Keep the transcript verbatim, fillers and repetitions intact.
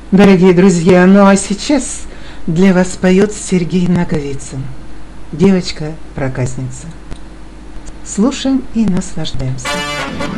Дорогие друзья, ну а сейчас для вас поет Сергей Наговицын, девочка-проказница. Слушаем и наслаждаемся.